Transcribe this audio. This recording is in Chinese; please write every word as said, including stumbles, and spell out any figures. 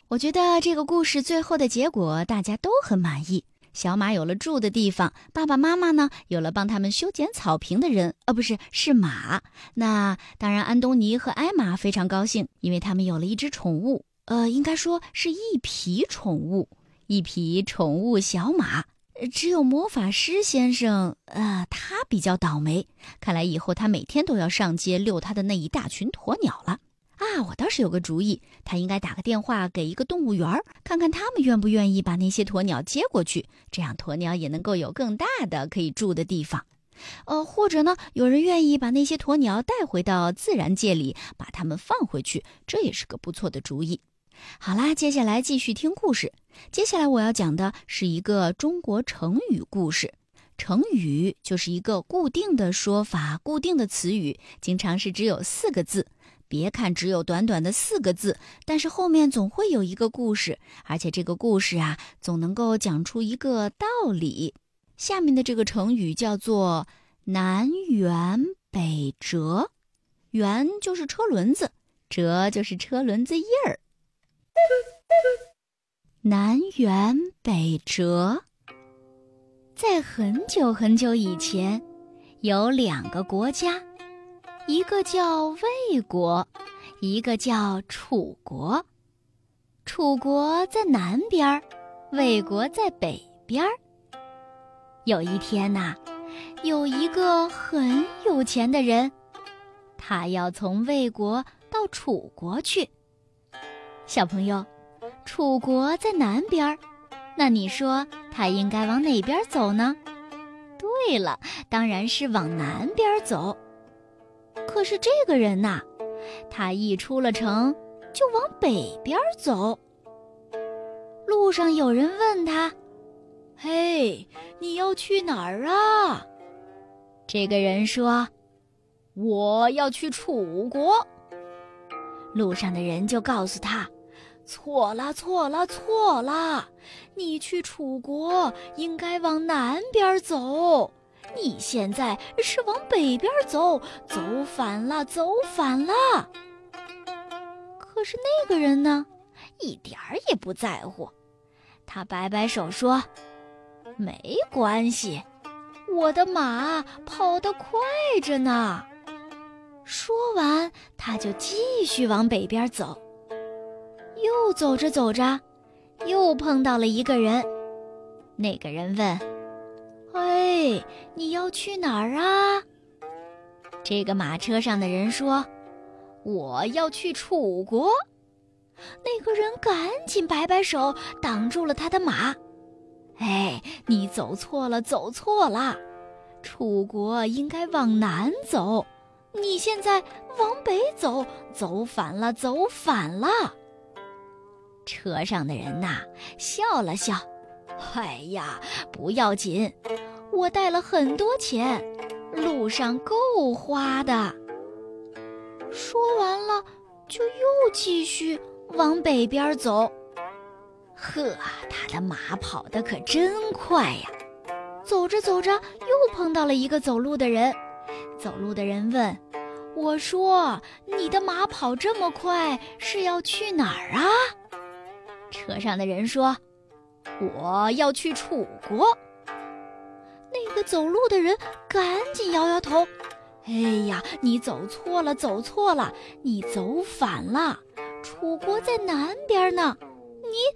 我觉得这个故事最后的结果大家都很满意。小马有了住的地方，爸爸妈妈呢有了帮他们修剪草坪的人，呃，不是，是马。那当然，安东尼和艾玛非常高兴，因为他们有了一只宠物，呃，应该说是一匹宠物，一匹宠物小马。只有魔法师先生，呃，他比较倒霉，看来以后他每天都要上街遛他的那一大群鸵鸟了。啊，我倒是有个主意，他应该打个电话给一个动物园，看看他们愿不愿意把那些鸵鸟接过去，这样鸵鸟也能够有更大的可以住的地方。呃，或者呢，有人愿意把那些鸵鸟带回到自然界里，把它们放回去，这也是个不错的主意。好啦，接下来继续听故事。接下来我要讲的是一个中国成语故事。成语就是一个固定的说法，固定的词语，经常是只有四个字。别看只有短短的四个字，但是后面总会有一个故事，而且这个故事啊，总能够讲出一个道理。下面的这个成语叫做南辕北辙。辕就是车轮子，辙就是车轮子印儿。南辕北辙。在很久很久以前，有两个国家，一个叫魏国，一个叫楚国。楚国在南边，魏国在北边。有一天呐、啊，有一个很有钱的人，他要从魏国到楚国去。小朋友，楚国在南边，那你说他应该往哪边走呢？对了，当然是往南边走。可是这个人呐、啊，他一出了城就往北边走。路上有人问他：嘿，你要去哪儿啊？这个人说：我要去楚国。路上的人就告诉他：错了错了错了，你去楚国应该往南边走，你现在是往北边走，走反了走反了。可是那个人呢，一点儿也不在乎，他摆摆手说：没关系，我的马跑得快着呢。说完，他就继续往北边走。又走着走着，又碰到了一个人。那个人问：哎，你要去哪儿啊？这个马车上的人说：我要去楚国。那个人赶紧摆摆手，挡住了他的马。哎，你走错了走错了，楚国应该往南走，你现在往北走，走反了走反了。车上的人呐、啊，笑了笑：哎呀，不要紧，我带了很多钱，路上够花的。说完了，就又继续往北边走。呵，他的马跑得可真快呀！走着走着，又碰到了一个走路的人。走路的人问：我说，你的马跑这么快，是要去哪儿啊？车上的人说：我要去楚国。那个走路的人赶紧摇摇头：哎呀，你走错了走错了，你走反了，楚国在南边呢，